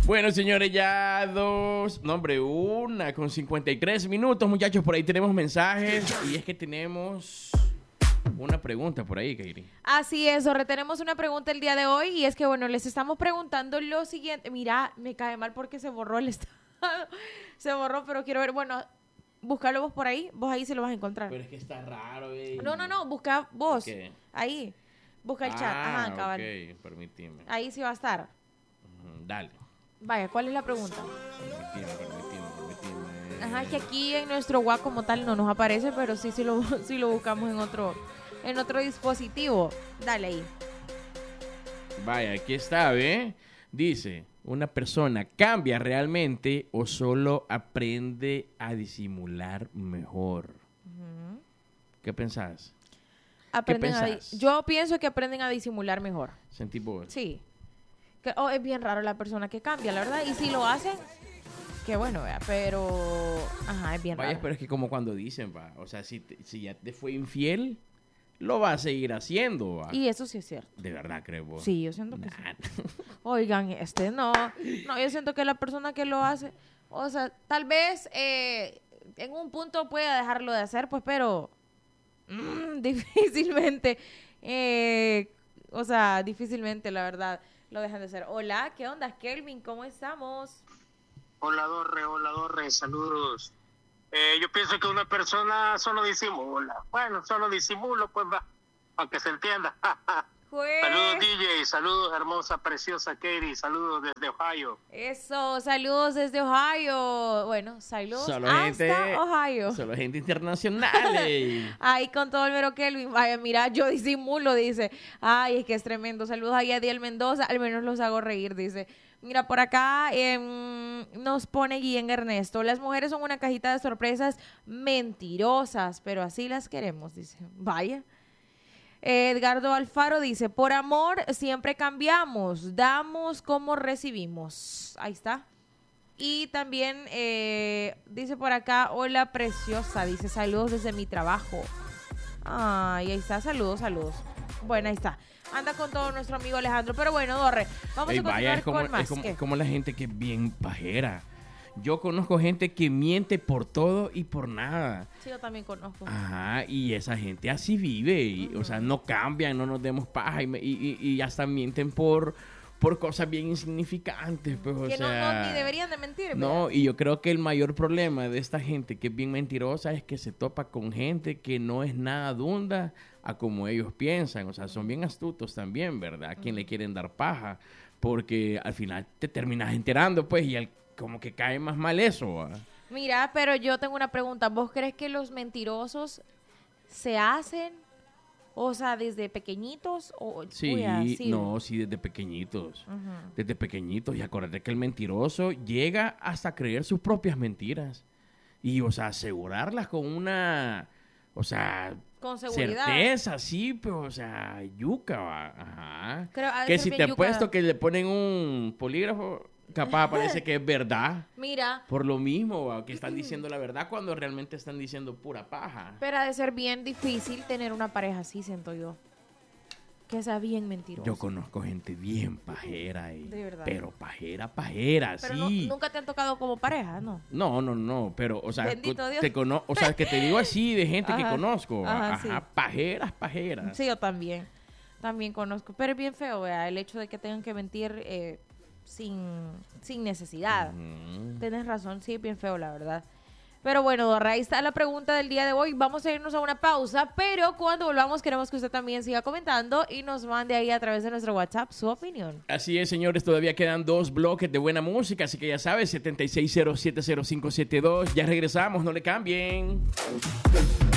Bueno, señores, ya una con 53 minutos, muchachos. Por ahí tenemos mensajes y es que tenemos una pregunta por ahí, Kairi. Así es, Orre, tenemos una pregunta el día de hoy y es que, bueno, les estamos preguntando lo siguiente. Mira, me cae mal porque se borró el estado. Se borró, pero quiero ver, bueno, búscalo vos por ahí, vos ahí sí lo vas a encontrar. Pero es que está raro, No, busca vos, ¿Qué? ahí, busca el chat. Ajá, cabal. Ok, permíteme. Ahí sí va a estar. Dale. Vaya, ¿cuál es la pregunta? Permíteme. Ajá, que aquí en nuestro WhatsApp como tal no nos aparece, pero sí lo buscamos en otro dispositivo. Dale ahí. Vaya, aquí está, ¿ve? Dice, ¿una persona cambia realmente o solo aprende a disimular mejor? ¿Qué pensás? Yo pienso que aprenden a disimular mejor. ¿Sentís vos? Sí. Es bien raro la persona que cambia, la verdad. Y si lo hacen, qué bueno, vea. Pero, ajá, es bien raro. Pero es que como cuando dicen, o sea, si ya te fue infiel, lo va a seguir haciendo, ¿va? Y eso sí es cierto. ¿De verdad crees vos? Sí, yo siento que sí. Oigan, no, yo siento que la persona que lo hace, o sea, tal vez en un punto pueda dejarlo de hacer, pues, pero difícilmente, difícilmente, la verdad, lo dejan de hacer. Hola, ¿qué onda, Kelvin? ¿Cómo estamos? Hola, Dorre, saludos. Yo pienso que una persona solo disimula. Bueno, solo disimulo, pues va, aunque se entienda. Saludos, DJ, saludos, hermosa, preciosa Katie, saludos desde Ohio. Eso, saludos desde Ohio. Bueno, saludos solo hasta Ohio. Solo gente internacional. Ahí con todo el mero Kelvin. Vaya, mira, yo disimulo, dice. Ay, es que es tremendo. Saludos ahí a Diel Mendoza, al menos los hago reír, dice. Mira, por acá nos pone Guillén Ernesto. Las mujeres son una cajita de sorpresas mentirosas, pero así las queremos, dice. Vaya. Edgardo Alfaro dice, por amor siempre cambiamos, damos como recibimos. Ahí está. Y también dice por acá, hola preciosa, dice, saludos desde mi trabajo. Ay, ahí está, saludos. Bueno, ahí está. Anda con todo nuestro amigo Alejandro. Pero bueno, Dorre, vamos a continuar con más. Es como la gente que es bien pajera. Yo conozco gente que miente por todo y por nada. Sí, yo también conozco. Ajá, y esa gente así vive. Y, o sea, no cambian, no nos demos paja y hasta mienten por cosas bien insignificantes. Pues, que no, ni deberían de mentir. No, ¿verdad? Y yo creo que el mayor problema de esta gente que es bien mentirosa es que se topa con gente que no es nada dunda a como ellos piensan. O sea, son bien astutos también, ¿verdad? A quien le quieren dar paja. Porque al final te terminas enterando, pues, y como que cae más mal eso, ¿va? Mira, pero yo tengo una pregunta. ¿Vos crees que los mentirosos se hacen, o sea, desde pequeñitos? Sí, desde pequeñitos. Uh-huh. Desde pequeñitos. Y acuérdate que el mentiroso llega hasta creer sus propias mentiras. Y, o sea, asegurarlas con una, o sea, con seguridad. Certeza, sí, pero, o sea, yuca, ¿va? Ajá. Que si te apuesto que le ponen un polígrafo, capaz parece que es verdad. Mira. Por lo mismo, que están diciendo la verdad cuando realmente están diciendo pura paja. Pero ha de ser bien difícil tener una pareja así, siento yo. Que sea bien mentirosa. Yo conozco gente bien pajera. De verdad. Pero pajera, pero sí. Nunca te han tocado como pareja, ¿no? No. Pero, o sea, bendito Dios. O sea, que te digo así de gente que conozco. Ajá, sí. Pajeras. Sí, yo también. También conozco. Pero es bien feo, vea, el hecho de que tengan que mentir sin necesidad. Uh-huh. Tienes razón, sí, bien feo, la verdad. Pero bueno, Dorra, ahí está la pregunta del día de hoy. Vamos a irnos a una pausa, pero cuando volvamos queremos que usted también siga comentando y nos mande ahí a través de nuestro WhatsApp su opinión. Así es, señores, todavía quedan 2 bloques de buena música, así que ya sabes, 76070572. Ya regresamos, no le cambien.